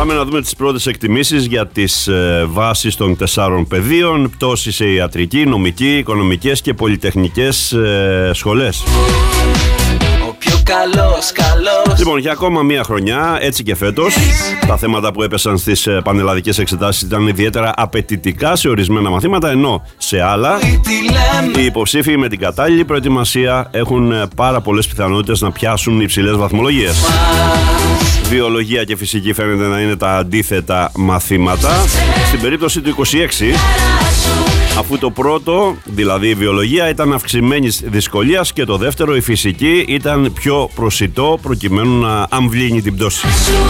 Πάμε να δούμε τις πρώτες εκτιμήσεις για τις βάσεις των 4 πεδίων. Πτώση σε ιατρική, νομική, οικονομικές και πολυτεχνικές σχολές. Λοιπόν, για ακόμα μία χρονιά, έτσι και φέτος, τα θέματα που έπεσαν στις πανελλαδικές εξετάσεις ήταν ιδιαίτερα απαιτητικά σε ορισμένα μαθήματα, ενώ σε άλλα οι υποψήφοι με την κατάλληλη προετοιμασία έχουν πάρα πολλές πιθανότητες να πιάσουν υψηλές βαθμολογίες. Βιολογία και φυσική φαίνεται να είναι τα αντίθετα μαθήματα. Στην περίπτωση του 26, αφού το πρώτο, δηλαδή η βιολογία, ήταν αυξημένης δυσκολίας και το δεύτερο, η φυσική, ήταν πιο προσιτό προκειμένου να αμβλύνει την πτώση.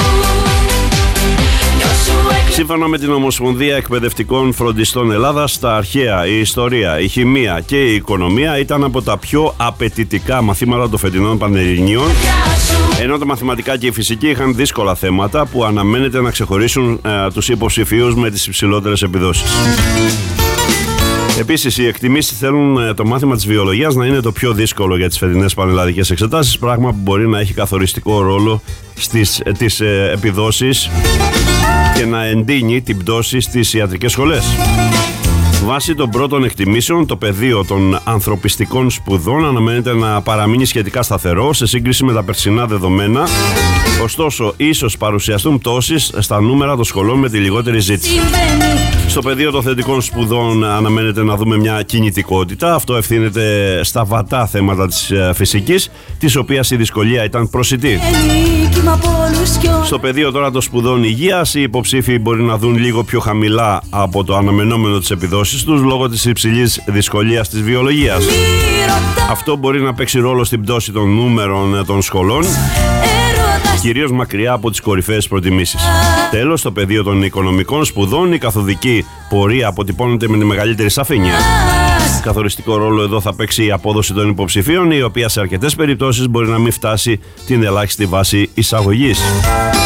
Σύμφωνα με την Ομοσπονδία Εκπαιδευτικών Φροντιστών Ελλάδας, τα αρχαία, η ιστορία, η χημεία και η οικονομία ήταν από τα πιο απαιτητικά μαθήματα των φετινών πανελληνίων, ενώ τα μαθηματικά και η φυσική είχαν δύσκολα θέματα που αναμένεται να ξεχωρίσουν τους υποψηφίους με τις υψηλότερες επιδόσεις. Επίσης, οι εκτιμήσεις θέλουν το μάθημα της βιολογίας να είναι το πιο δύσκολο για τις φετινές πανελλαδικές εξετάσεις, πράγμα που μπορεί να έχει καθοριστικό ρόλο στις επιδόσεις και να εντείνει την πτώση στις ιατρικές σχολές. Βάσει των πρώτων εκτιμήσεων, το πεδίο των ανθρωπιστικών σπουδών αναμένεται να παραμείνει σχετικά σταθερό σε σύγκριση με τα περσινά δεδομένα. Ωστόσο, ίσως παρουσιαστούν πτώσεις στα νούμερα των σχολών με τη λιγότερη ζήτηση. Στο πεδίο των θετικών σπουδών αναμένεται να δούμε μια κινητικότητα. Αυτό ευθύνεται στα βατά θέματα της φυσικής, της οποίας η δυσκολία ήταν προσιτή. Στο πεδίο τώρα των σπουδών υγείας, οι υποψήφοι μπορεί να δουν λίγο πιο χαμηλά από το αναμενόμενο τις επιδόσεις τους λόγω της υψηλής δυσκολίας της βιολογίας. Αυτό μπορεί να παίξει ρόλο στην πτώση των νούμερων των σχολών, κυρίως μακριά από τις κορυφαίες προτιμήσεις. Τέλος, στο πεδίο των οικονομικών σπουδών, η καθοδική πορεία αποτυπώνεται με τη μεγαλύτερη σαφήνεια. Καθοριστικό ρόλο εδώ θα παίξει η απόδοση των υποψηφίων, η οποία σε αρκετές περιπτώσεις μπορεί να μην φτάσει την ελάχιστη βάση εισαγωγής.